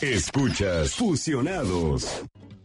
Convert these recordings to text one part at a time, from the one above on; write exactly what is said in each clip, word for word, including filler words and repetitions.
Escuchas Fusionados.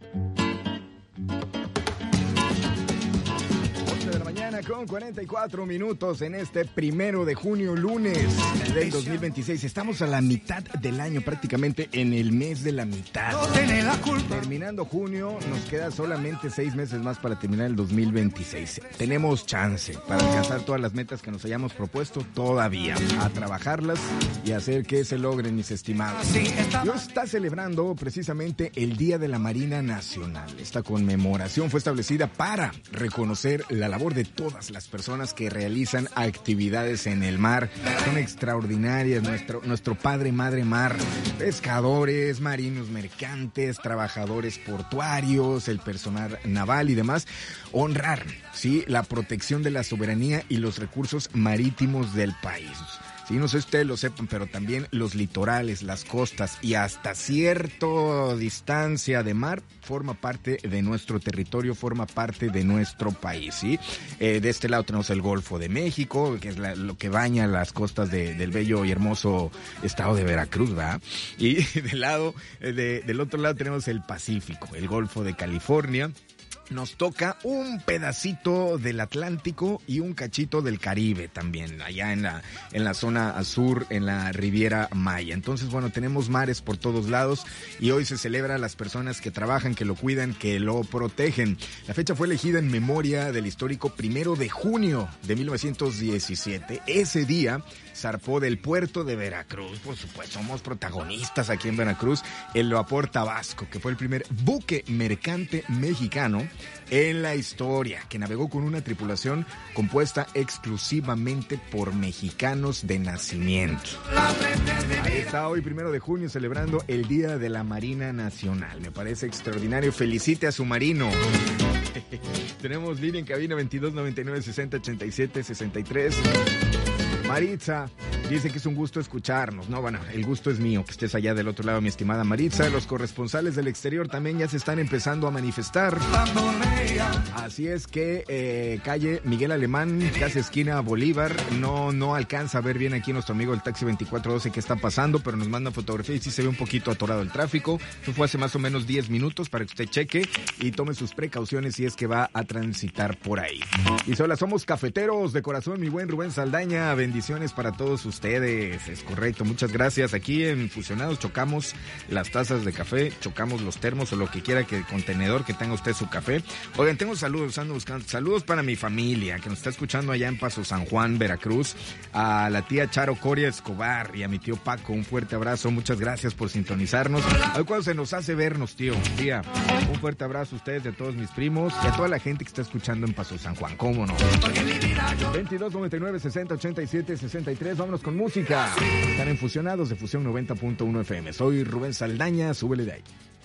Con cuarenta y cuatro minutos en este primero de junio, lunes del dos mil veintiséis. Estamos a la mitad del año, prácticamente en el mes de la mitad. Terminando junio, nos queda solamente seis meses más para terminar el dos mil veintiséis. Tenemos chance para alcanzar todas las metas que nos hayamos propuesto todavía, a trabajarlas y hacer que se logren, mis estimados. Dios está celebrando precisamente el Día de la Marina Nacional. Esta conmemoración fue establecida para reconocer la labor de todas las personas que realizan actividades en el mar. Son extraordinarias, nuestro, nuestro padre, madre mar, pescadores, marinos mercantes, trabajadores portuarios, el personal naval y demás. Honrar, sí, la protección de la soberanía y los recursos marítimos del país. Sí, no sé si ustedes lo sepan, pero también los litorales, las costas y hasta cierta distancia de mar forma parte de nuestro territorio, forma parte de nuestro país, ¿sí? Eh, de este lado tenemos el Golfo de México, que es la, lo que baña las costas de, del bello y hermoso estado de Veracruz, ¿verdad? Y del lado, de, del otro lado tenemos el Pacífico, el Golfo de California. Nos toca un pedacito del Atlántico y un cachito del Caribe también, allá en la, en la zona sur, en la Riviera Maya. Entonces, bueno, tenemos mares por todos lados y hoy se celebra a las personas que trabajan, que lo cuidan, que lo protegen. La fecha fue elegida en memoria del histórico primero de junio de mil novecientos diecisiete. Ese día zarpó del puerto de Veracruz. Por supuesto, somos protagonistas aquí en Veracruz. El vapor Tabasco, que fue el primer buque mercante mexicano en la historia, que navegó con una tripulación compuesta exclusivamente por mexicanos de nacimiento. Ahí está hoy, primero de junio, celebrando el Día de la Marina Nacional. Me parece extraordinario. Felicite a su marino. Tenemos línea en cabina veintidós noventa y nueve sesenta ochenta y siete sesenta y tres. Maritza dice que es un gusto escucharnos. No, bueno, el gusto es mío que estés allá del otro lado, mi estimada Maritza. Los corresponsales del exterior también ya se están empezando a manifestar. Así es que eh, calle Miguel Alemán, casi esquina Bolívar. No, no alcanza a ver bien aquí nuestro amigo el taxi veinticuatro doce qué está pasando, pero nos manda fotografía y sí se ve un poquito atorado el tráfico. Eso fue hace más o menos diez minutos para que usted cheque y tome sus precauciones si es que va a transitar por ahí. Y sola, somos cafeteros de corazón, mi buen Rubén Saldaña. Bendiciones para todos ustedes. Es correcto, muchas gracias. Aquí en Fusionados chocamos las tazas de café, chocamos los termos o lo que quiera, que el contenedor que tenga usted su café. Oigan, tengo saludos, ando buscando saludos para mi familia que nos está escuchando allá en Paso San Juan, Veracruz, a la tía Charo Coria Escobar y a mi tío Paco, un fuerte abrazo, muchas gracias por sintonizarnos. Hoy cuando se nos hace vernos, tío, tía, un fuerte abrazo a ustedes, de todos mis primos y a toda la gente que está escuchando en Paso San Juan, cómo no. veintidós noventa y nueve sesenta ochenta y siete sesenta y tres, vámonos con música. Están en Fusionados de Fusión noventa punto uno F M. Soy Rubén Saldaña, súbele de ahí.